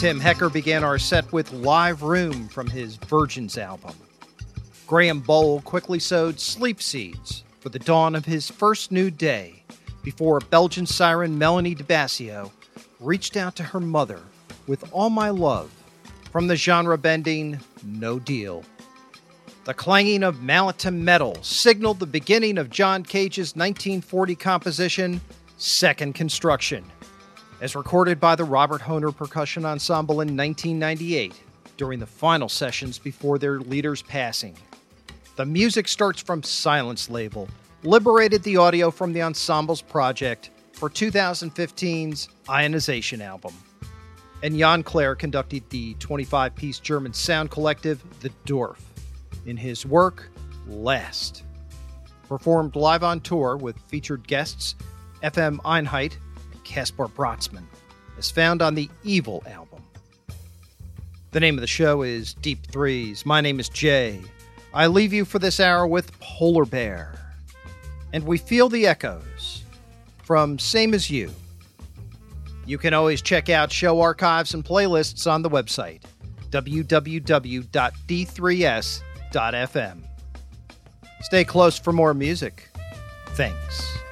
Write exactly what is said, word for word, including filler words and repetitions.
Tim Hecker began our set with Live Room from his Virgins album. Graham Bowl quickly sowed sleep seeds for the dawn of his first new day before Belgian siren Melanie DeBasio reached out to her mother with All My Love from the genre-bending No Deal. The clanging of mallet to metal signaled the beginning of John Cage's nineteen forty composition, Second Construction, as recorded by the Robert Hohner Percussion Ensemble in nineteen ninety-eight during the final sessions before their leader's passing. The Music Starts from Silence label liberated the audio from the ensemble's project for two thousand fifteen's Ionization album. And Jan Clare conducted the twenty-five piece German sound collective The Dorf in his work, Last. Performed live on tour with featured guests F M Einheit and Kaspar Brotzmann, as found on the Evil album. The name of the show is Deep Threes. My name is Jay. I leave you for this hour with Polar Bear. And we feel the echoes from Same As You. You can always check out show archives and playlists on the website, w w w dot d three s dot f m. Stay close for more music. Thanks.